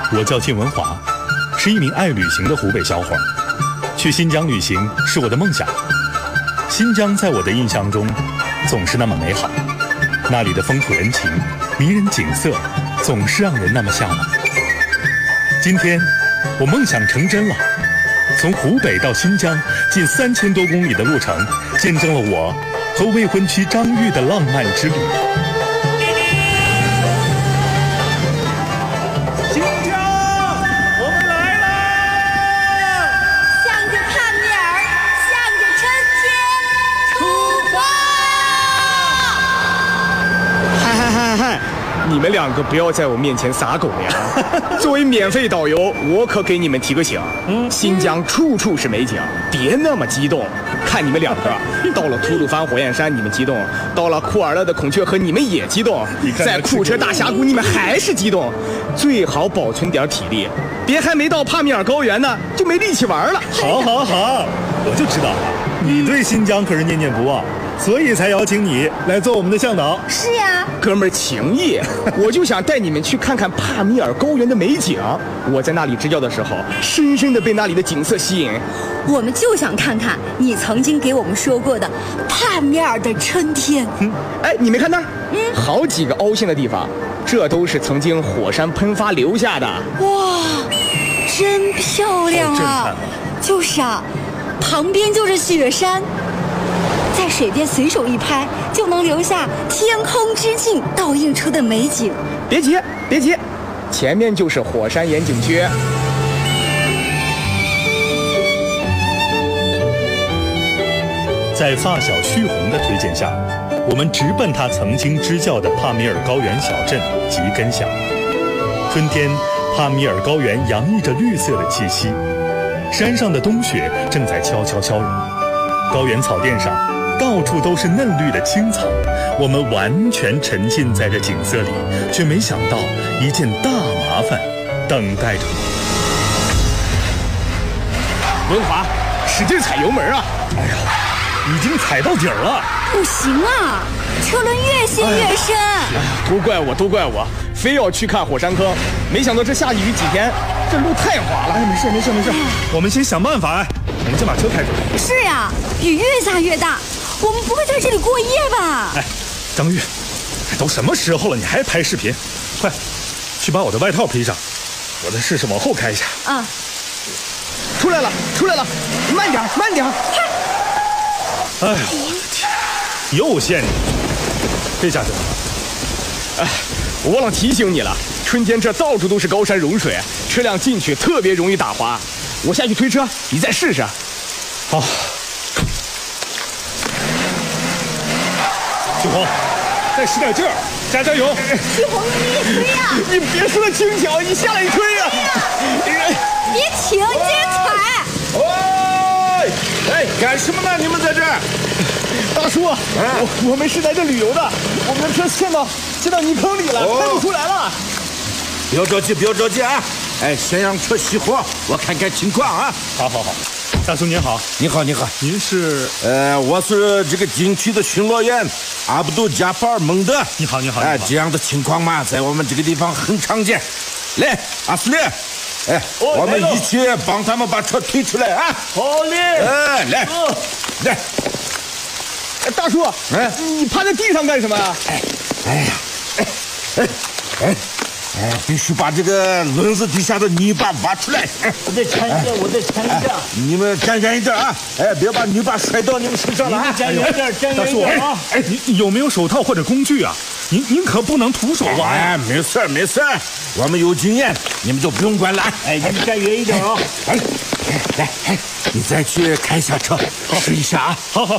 我叫靳文华，是一名爱旅行的湖北小伙。去新疆旅行是我的梦想。新疆在我的印象中总是那么美好，那里的风土人情、迷人景色，总是让人那么向往。今天，我梦想成真了，从湖北到新疆，近3000多公里的路程，见证了我和未婚妻张玉的浪漫之旅。 新疆，我们来啦！ 向着帕米尔，向着春天出发！ 嗨！你们两个不要在我面前撒狗粮。作为免费导游，我可给你们提个醒：新疆处处是美景，别那么激动。看你们两个，到了吐鲁番火焰山你们激动，到了库尔勒的孔雀河你们也激动，在库车大峡谷你们还是激动。最好保存点体力，别还没到帕米尔高原呢就没力气玩了。 好，我就知道了，你对新疆可是念念不忘，所以才邀请你来做我们的向导。 是呀， 哥们儿情谊，我就想带你们去看看帕米尔高原的美景。我在那里支教的时候，深深地被那里的景色吸引。 我们就想看看你曾经给我们说过的帕米尔的春天。 哎，你没看那儿？好几个凹陷的地方，这都是曾经火山喷发留下的。 哇，真漂亮啊！就是啊，旁边就是雪山，在水边随手一拍，就能留下天空之镜倒映出的美景。 别急，前面就是火山岩景区。 在发小旭红的推荐下，我们直奔他曾经支教的帕米尔高原小镇吉根乡。春天，帕米尔高原洋溢着绿色的气息，山上的冬雪正在悄悄消融，高原草甸上到处都是嫩绿的青草。我们完全沉浸在这景色里，却没想到一件大麻烦等待着我。 文华，使劲踩油门啊！ 哎呀，已经踩到底儿了。 不行啊，车轮越陷越深。 都怪我，非要去看火山坑，没想到这下雨几天，这路太滑了。 没事，我们先想办法。我们先把车开出来。 是呀，雨越下越大，我们不会在这里过夜吧？ 哎，张玉，都什么时候了，你还拍视频？快，去把我的外套披上，我再试试往后开一下。 啊， 出来了，慢点。 哎呦，我的天，又陷进去，这下怎么办？ 哎，我忘了提醒你了，春天这到处都是高山融水，车辆进去特别容易打滑。我下去推车，你再试试。 好。旭红，再使点劲儿，加油！ 旭红，你推呀！ 你别说的轻巧，你下来一推呀！ 别停，接着踩！ 喂，哎，干什么呢？你们在这儿？ 大叔，我们是来这旅游的，我们的车陷到泥坑里了，开不出来了。 不要着急啊！哎，先让车熄火，我看看情况啊。 好，大叔您好。 你好， 您是？ 我是这个景区的巡逻员阿卜杜加法尔蒙德。 你好。 哎，这样的情况嘛，在我们这个地方很常见。来，阿斯列，哎，我们一起帮他们把车推出来啊！ 好嘞！ 哎，来。 大叔，你趴在地上干什么啊？ 必须把这个轮子底下的泥巴挖出来。 我再缠一下。 你们站远一点啊！哎，别把泥巴摔到你们身上了啊！ 站远一点大叔，哎，你有没有手套或者工具啊？您可不能徒手挖呀！ 哎，没事，我们有经验，你们就不用管了。 哎，你们站远一点啊！ 来，你再去开一下车，试一下啊！ 好。